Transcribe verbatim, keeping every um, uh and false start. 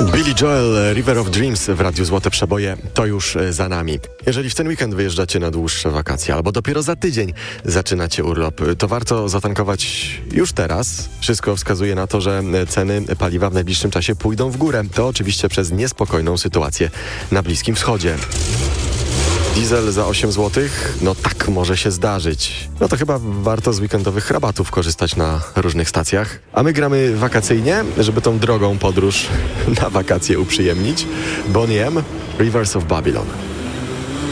Billy Joel, River of Dreams w Radiu Złote Przeboje to już za nami. Jeżeli w ten weekend wyjeżdżacie na dłuższe wakacje albo dopiero za tydzień zaczynacie urlop, to warto zatankować już teraz. Wszystko wskazuje na to, że ceny paliwa w najbliższym czasie pójdą w górę. To oczywiście przez niespokojną sytuację na Bliskim Wschodzie. Diesel za osiem złotych? No tak może się zdarzyć. No to chyba warto z weekendowych rabatów korzystać na różnych stacjach. A my gramy wakacyjnie, żeby tą drogą podróż na wakacje uprzyjemnić. Boney M, Rivers of Babylon.